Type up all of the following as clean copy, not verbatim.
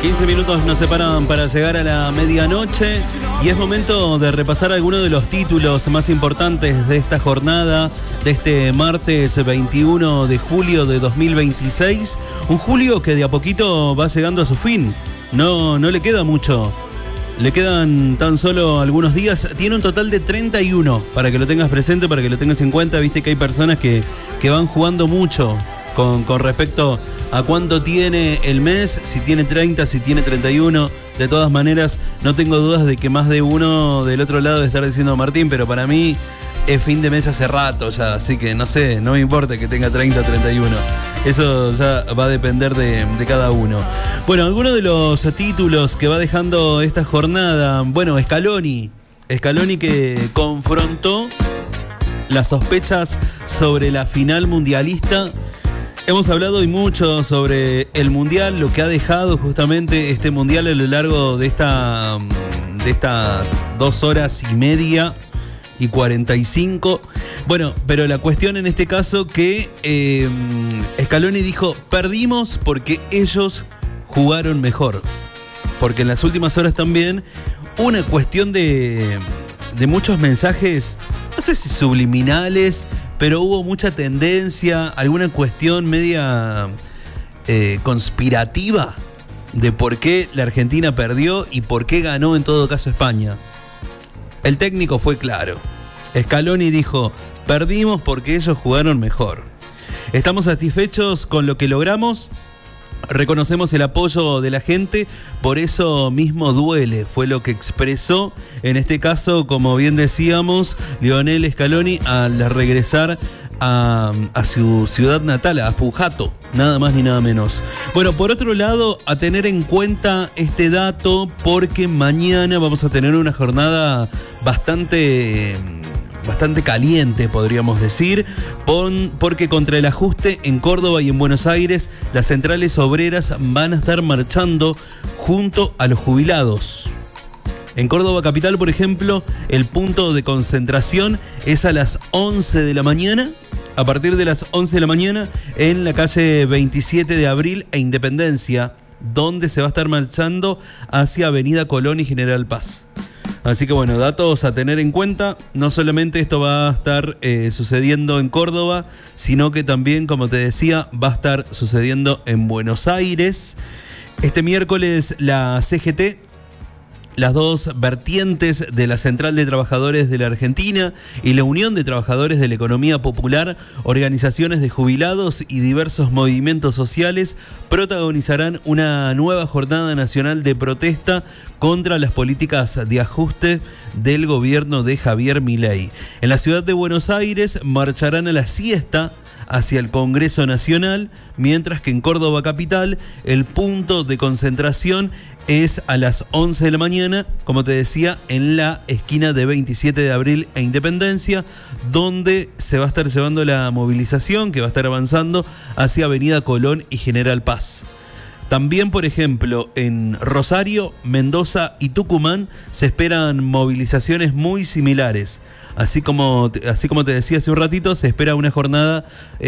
15 minutos nos separan para llegar a la medianoche y es momento de repasar algunos de los títulos más importantes de esta jornada, de este martes 21 de julio de 2026. Un julio que de a poquito va llegando a su fin. No le queda mucho. Le quedan tan solo algunos días. Tiene un total de 31, para que lo tengas presente, para que lo tengas en cuenta. Viste que hay personas que van jugando mucho con respecto a cuánto tiene el mes, si tiene 30, si tiene 31. De todas maneras, no tengo dudas de que más de uno del otro lado de estar diciendo Martín, pero para mí es fin de mes hace rato ya, así que no sé, no me importa que tenga 30 o 31. Eso ya va a depender de cada uno. Bueno, algunos de los títulos que va dejando esta jornada. Bueno, Scaloni que confrontó las sospechas sobre la final mundialista. Hemos hablado hoy mucho sobre el mundial, lo que ha dejado justamente este mundial a lo largo de estas 2 horas y media y 45. Bueno, pero la cuestión en este caso que Scaloni dijo: perdimos porque ellos jugaron mejor. Porque en las últimas horas también una cuestión de muchos mensajes, no sé si subliminales, pero hubo mucha tendencia, alguna cuestión media conspirativa de por qué la Argentina perdió y por qué ganó en todo caso España. El técnico fue claro. Scaloni dijo: perdimos porque ellos jugaron mejor. Estamos satisfechos con lo que logramos. Reconocemos el apoyo de la gente, por eso mismo duele, fue lo que expresó en este caso, como bien decíamos, Lionel Scaloni al regresar a su ciudad natal, a Pujato, nada más ni nada menos. Bueno, por otro lado, a tener en cuenta este dato, porque mañana vamos a tener una jornada bastante caliente, podríamos decir, porque contra el ajuste en Córdoba y en Buenos Aires, las centrales obreras van a estar marchando junto a los jubilados. En Córdoba capital, por ejemplo, el punto de concentración es a las 11 de la mañana. A partir de las 11 de la mañana, en la calle 27 de Abril e Independencia, donde se va a estar marchando hacia Avenida Colón y General Paz. Así que bueno, datos a tener en cuenta. No solamente esto va a estar sucediendo en Córdoba, sino que también, como te decía, va a estar sucediendo en Buenos Aires. Este miércoles la CGT, las dos vertientes de la Central de Trabajadores de la Argentina y la Unión de Trabajadores de la Economía Popular, organizaciones de jubilados y diversos movimientos sociales protagonizarán una nueva jornada nacional de protesta contra las políticas de ajuste del gobierno de Javier Milei. En la ciudad de Buenos Aires marcharán a la siesta hacia el Congreso Nacional, mientras que en Córdoba capital el punto de concentración es a las 11 de la mañana, como te decía, en la esquina de 27 de Abril e Independencia, donde se va a estar llevando la movilización que va a estar avanzando hacia Avenida Colón y General Paz. También, por ejemplo, en Rosario, Mendoza y Tucumán se esperan movilizaciones muy similares. Así como te decía hace un ratito, se espera una jornada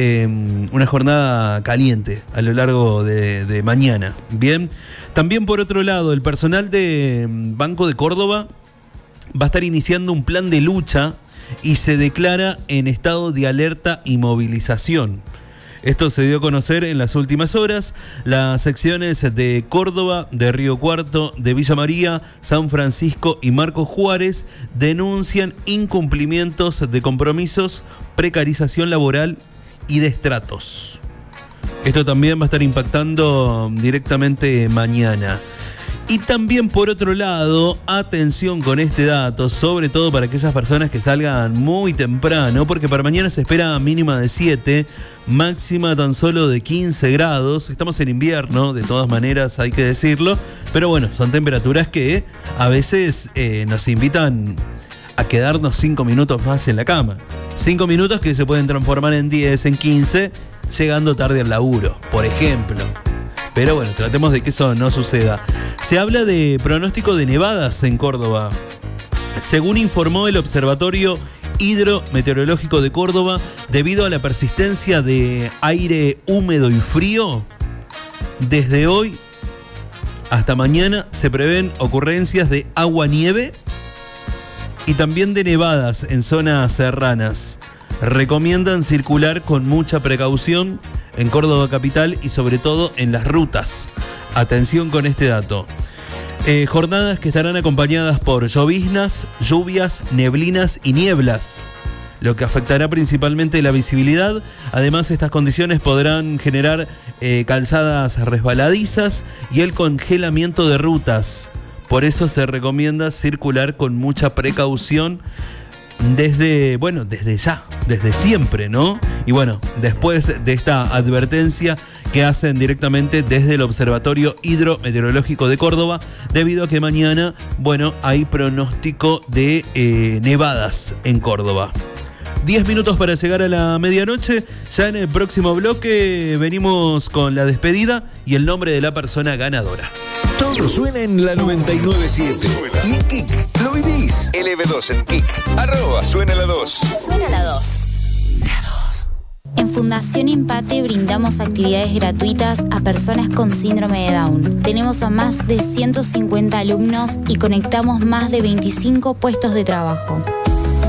caliente a lo largo de mañana. Bien. También, por otro lado, el personal de Banco de Córdoba va a estar iniciando un plan de lucha y se declara en estado de alerta y movilización. Esto se dio a conocer en las últimas horas. Las secciones de Córdoba, de Río Cuarto, de Villa María, San Francisco y Marcos Juárez denuncian incumplimientos de compromisos, precarización laboral y de estratos. Esto también va a estar impactando directamente mañana. Y también, por otro lado, atención con este dato, sobre todo para aquellas personas que salgan muy temprano, porque para mañana se espera mínima de 7, máxima tan solo de 15 grados. Estamos en invierno, de todas maneras hay que decirlo, pero bueno, son temperaturas que a veces nos invitan a quedarnos 5 minutos más en la cama. 5 minutos que se pueden transformar en 10, en 15, llegando tarde al laburo, por ejemplo. Pero bueno, tratemos de que eso no suceda. Se habla de pronóstico de nevadas en Córdoba. Según informó el Observatorio Hidrometeorológico de Córdoba, debido a la persistencia de aire húmedo y frío, desde hoy hasta mañana se prevén ocurrencias de agua-nieve y también de nevadas en zonas serranas. Recomiendan circular con mucha precaución en Córdoba capital y sobre todo en las rutas. Atención con este dato. Jornadas que estarán acompañadas por lloviznas, lluvias, neblinas y nieblas, lo que afectará principalmente la visibilidad. Además, estas condiciones podrán generar calzadas resbaladizas y el congelamiento de rutas. Por eso se recomienda circular con mucha precaución desde ya, desde siempre, ¿no? Y bueno, después de esta advertencia que hacen directamente desde el Observatorio Hidrometeorológico de Córdoba, debido a que mañana, bueno, hay pronóstico de nevadas en Córdoba. 10 minutos para llegar a la medianoche. Ya en el próximo bloque venimos con la despedida y el nombre de la persona ganadora. Todo suena en la 99.7. Y en Kik lo vivís. LB2 en Kik. @suena la 2. Suena la 2. En Fundación Empate brindamos actividades gratuitas a personas con síndrome de Down. Tenemos a más de 150 alumnos y conectamos más de 25 puestos de trabajo.